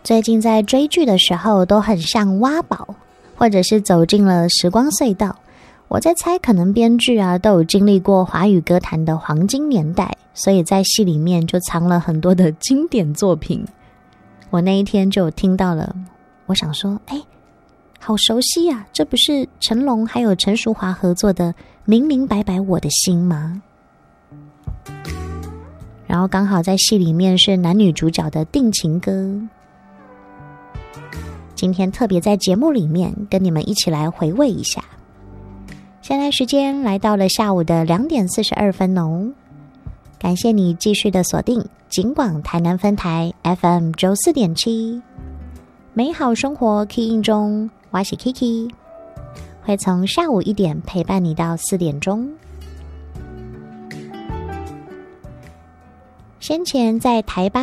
最近在追剧的时候都很像挖宝，或者是走进了时光隧道。我在猜，可能编剧都有经历过华语歌坛的黄金年代，所以在戏里面就藏了很多的经典作品。我那一天就听到了，我想说，好熟悉啊，这不是成龙还有陈淑桦合作的《明明白白我的心》吗？然后刚好在戏里面是男女主角的定情歌。今天特别在节目里面跟你们一起来回味一下。现在时间来到了下午的2点42分哦。感谢你继续的锁定警广台南分台 FM 94.7，美好生活 Key in 中，我是 Kiki， 会从下午1点陪伴你到4点钟。先前在台八